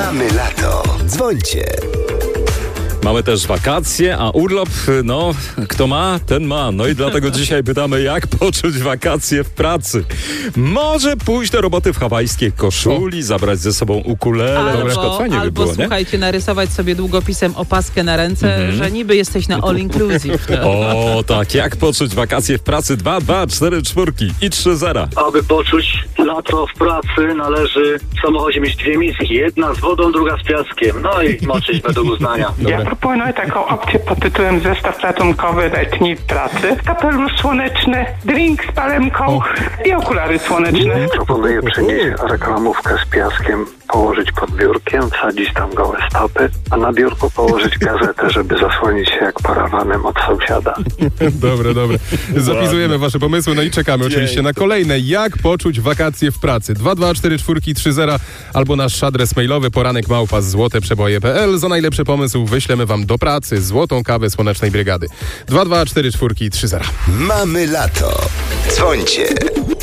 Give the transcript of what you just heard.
Mamy lato. Dzwońcie. Mamy też wakacje, a urlop, no, kto ma, ten ma. No i dlatego dzisiaj pytamy, jak poczuć wakacje w pracy. Może pójść do roboty w hawajskiej koszuli, zabrać ze sobą ukulele. Na przykład fajnie by było, słuchajcie, narysować sobie długopisem opaskę na ręce, że niby jesteś na all inclusive. O, tak, jak poczuć wakacje w pracy? 2, 2, 4, 4 i 3, 0. Aby poczuć lato w pracy, należy w samochodzie mieć dwie miski. Jedna z wodą, druga z piaskiem. No i moczyć według uznania. Ja proponuję taką opcję pod tytułem zestaw ratunkowy letniej pracy. Kapelusz słoneczny, drink z palemką i okulary słoneczne. Proponuję przynieść reklamówkę z piaskiem, położyć pod biurkiem, wsadzić tam gołe stopy, a na biurku położyć gazetę, żeby zasłonić się jak parawanem od sąsiada. Dobre. Zapisujemy wasze pomysły, no i czekamy oczywiście na kolejne. Jak poczuć wakacje w pracy? 2244330 albo nasz adres mailowy poranek@złoteprzeboje.pl. Za najlepszy pomysł wyślemy wam do pracy złotą kawę Słonecznej Brygady. 2244330. Mamy lato. Dzwońcie.